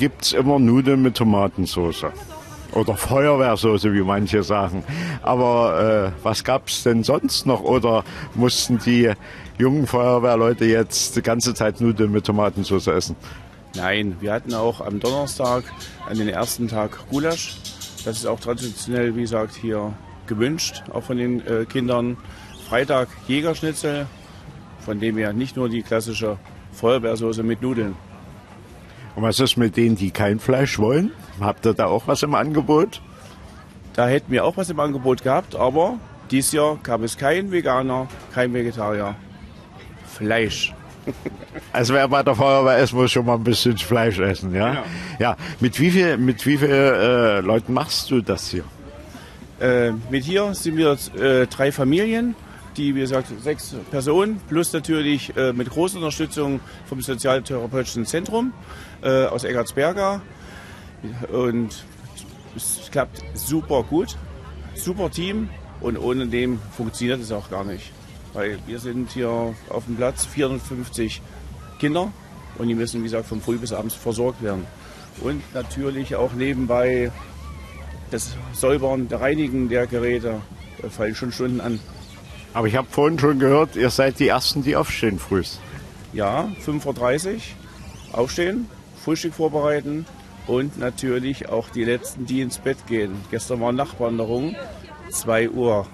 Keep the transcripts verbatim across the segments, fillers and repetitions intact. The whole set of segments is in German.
gibt es immer Nudeln mit Tomatensauce. Oder Feuerwehrsoße, wie manche sagen. Aber äh, was gab es denn sonst noch? Oder mussten die jungen Feuerwehrleute jetzt die ganze Zeit Nudeln mit Tomatensauce essen? Nein, wir hatten auch am Donnerstag, an den ersten Tag Gulasch. Das ist auch traditionell, wie gesagt, hier gewünscht, auch von den äh, Kindern. Freitag Jägerschnitzel, von dem her nicht nur die klassische Feuerwehrsoße mit Nudeln. Und was ist mit denen, die kein Fleisch wollen? Habt ihr da auch was im Angebot? Da hätten wir auch was im Angebot gehabt, aber dieses Jahr gab es keinen Veganer, kein Vegetarier. Fleisch. Also wer bei der Feuerwehr ist, muss schon mal ein bisschen Fleisch essen, ja? Genau. Ja. Mit wie viel, mit wie viel äh, Leuten machst du das hier? Äh, mit hier sind wir äh, drei Familien, die, wie gesagt, sechs Personen, plus natürlich äh, mit großer Unterstützung vom Sozialtherapeutischen Zentrum äh, aus Eckartsberga. Und es klappt super gut, super Team und ohne dem funktioniert es auch gar nicht. Weil wir sind hier auf dem Platz vierhundertfünfzig Kinder und die müssen, wie gesagt, von früh bis abends versorgt werden. Und natürlich auch nebenbei das Säubern, der Reinigen der Geräte, da fallen schon Stunden an. Aber ich habe vorhin schon gehört, ihr seid die Ersten, die aufstehen früh. Ja, fünf Uhr dreißig aufstehen, Frühstück vorbereiten und natürlich auch die Letzten, die ins Bett gehen. Gestern war Nachtwanderung, zwei Uhr.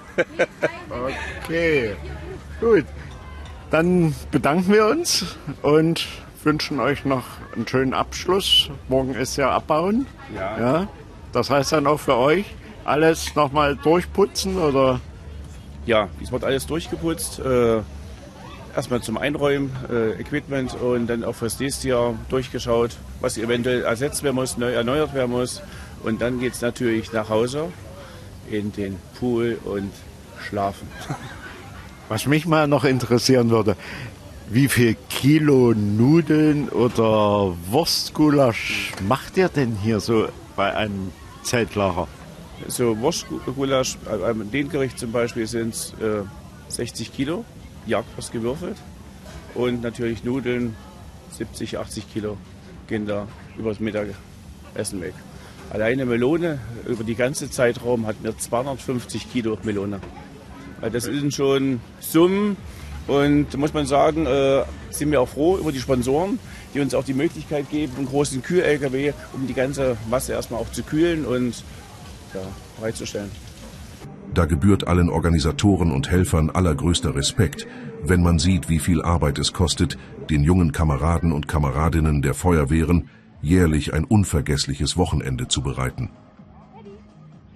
Okay, gut. Dann bedanken wir uns und wünschen euch noch einen schönen Abschluss. Morgen ist ja Abbauen. Ja. Ja, das heißt dann auch für euch, alles nochmal durchputzen oder? Ja, es wird alles durchgeputzt. Äh, erstmal zum Einräumen, äh, Equipment und dann auch fürs nächste Jahr durchgeschaut, was eventuell ersetzt werden muss, neu erneuert werden muss. Und dann geht es natürlich nach Hause in den Pool und schlafen. Was mich mal noch interessieren würde, wie viel Kilo Nudeln oder Wurstgulasch macht ihr denn hier so bei einem Zeltlager? So Wurstgulasch, äh, den Gericht zum Beispiel sind es äh, sechzig Kilo, Jagdwurst gewürfelt. Und natürlich Nudeln, siebzig, achtzig Kilo gehen da über das Mittagessen weg. Alleine Melone, über die ganze Zeitraum hatten wir zweihundertfünfzig Kilo Melone. Also das sind schon Summen und da muss man sagen, äh, sind wir auch froh über die Sponsoren, die uns auch die Möglichkeit geben, einen großen Kühl-L K W, um die ganze Masse erstmal auch zu kühlen und ja, bereitzustellen. Da gebührt allen Organisatoren und Helfern allergrößter Respekt, wenn man sieht, wie viel Arbeit es kostet, den jungen Kameraden und Kameradinnen der Feuerwehren jährlich ein unvergessliches Wochenende zu bereiten.